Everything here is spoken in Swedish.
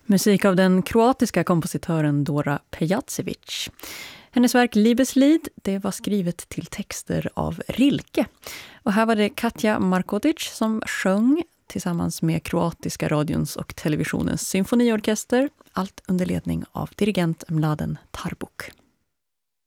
Musik av den kroatiska kompositören Dora Pejacevic. Hennes verk Liebeslied, det var skrivet till texter av Rilke. Och här var det Katja Markotic som sjöng tillsammans med kroatiska radions och televisionens symfoniorkester. Allt under ledning av dirigent Mladen Tarbuk.